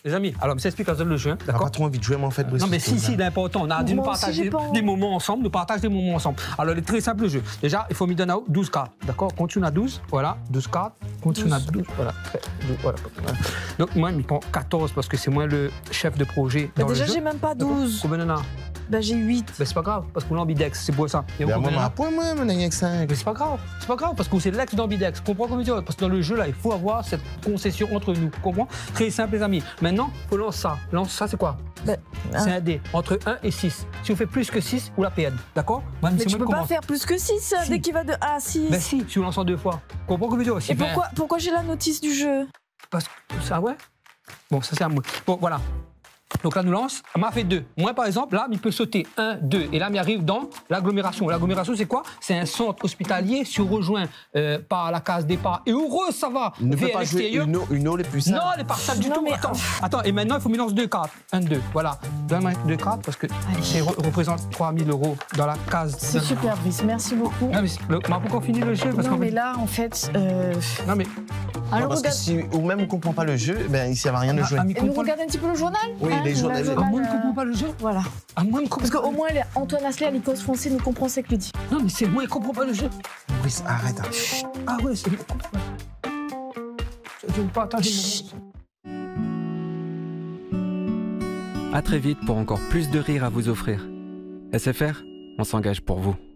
les amis, alors, je t'explique le jeu, T'as pas trop envie de jouer, mais en fait, Brice. Non, mais si, c'est important. On a dit, nous partager des moments ensemble, nous partageons des moments ensemble. Alors, le très simple jeu. Déjà, il faut me donner 12 cartes, d'accord? Continue à 12, voilà, 12 cartes, continue à 12, voilà. Voilà. Donc, moi, il me prend 14 parce que c'est moi le chef de projet. Bah déjà, j'ai même pas 12. Combien d'en a? Bah, j'ai 8. Ben, c'est pas grave, parce qu'on est ambidex, c'est beau ça. Moi, ma point, moi, mon avec 5. Mais c'est pas grave, parce que c'est l'ex d'ambidex. Comprends comment dire? Parce que dans le jeu, là, il faut avoir cette concession entre nous. Comprends? Très simple, les amis. Maintenant, il faut lancer ça. Lance ça, c'est quoi? C'est un dé, entre 1 et 6. Si vous faites plus que 6, vous la PN, d'accord? Mais tu peux pas faire plus que 6, un dé qui va de 1 à 6. Ben si, tu lances en 2 fois. Comprends comment dire? Et pourquoi j'ai la notice du jeu? Parce que ça, ouais. Bon, ça c'est à moi. Bon, voilà. Donc là, nous lance, elle m'a fait 2. Moi, par exemple, là, il peut sauter 1, 2. Et là, il arrive dans l'agglomération. L'agglomération, c'est quoi? C'est un centre hospitalier si on rejoint par la case départ. Et heureux, ça va. Ne peut pas jouer une eau les plus simples. Non, elle n'est pas simple du tout. Mais... Attends, et maintenant, il faut me lancer 2 cartes. 1, 2, voilà. Donne-moi 2 cartes parce que ça représente 3 000 € dans la case. C'est super, Brice. Merci beaucoup. Non, mais on n'a pas encore fini le jeu. Parce mais là, en fait... Non, mais... Alors, parce que si ou même on ne comprend pas le jeu, ben, ici, il n'y a rien de jouer. Et nous regardons un petit peu le journal? Oui, les journaux. Moi, je ne comprends pas le jeu. Voilà. Parce qu'au moins, Antoine Asselet, à l'Écosse français, nous comprend ce que dit. Non, mais c'est moi, il ne comprend pas le jeu. Brice, arrête. Ah ouais, c'est... Je ne partage mon À très vite pour encore plus de rire à vous offrir. SFR, on s'engage pour vous.